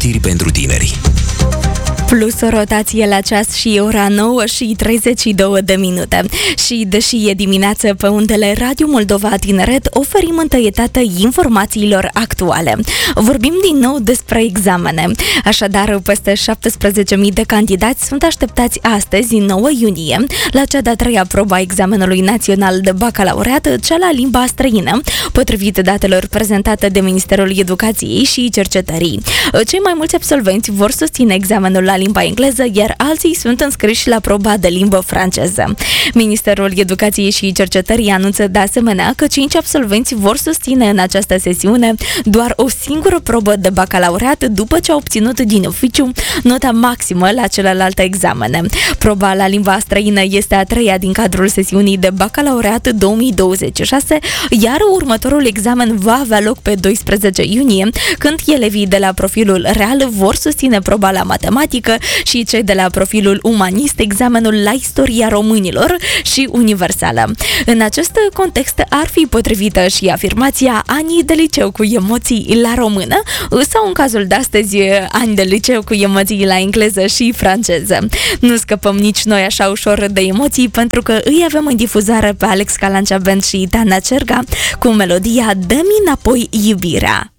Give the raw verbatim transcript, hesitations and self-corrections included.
Știri pentru tineri. Plus o rotație la ceas și ora nouă și treizeci și două de minute. Și deși e dimineață pe undele Radio Moldova Tineret, oferim întâietate informațiilor actuale. Vorbim din nou despre examene. Așadar, peste șaptesprezece mii de candidați sunt așteptați astăzi, nouă iunie, la cea de-a treia probă a examenului național de bacalaureat, cea la limba străină, potrivit datelor prezentate de Ministerul Educației și Cercetării. Cei mai mulți absolvenți vor susține examenul la limba engleză, iar alții sunt înscriși la proba de limbă franceză. Ministerul Educației și Cercetării anunță de asemenea că cinci absolvenți vor susține în această sesiune doar o singură probă de bacalaureat după ce au obținut din oficiu nota maximă la celelalte examene. Proba la limba străină este a treia din cadrul sesiunii de bacalaureat două mii douăzeci și șase, iar următorul examen va avea loc pe doisprezece iunie, când elevii de la profilul real vor susține proba la matematică și cei de la profilul umanist examenul la istoria românilor și universală. În acest context ar fi potrivită și afirmația ani de liceu cu emoții la română sau, în cazul de astăzi, ani de liceu cu emoții la engleză și franceză. Nu scăpăm nici noi așa ușor de emoții, pentru că îi avem în difuzare pe Alex Calancea Band și Tana Cerga cu melodia Dă-mi înapoi iubirea.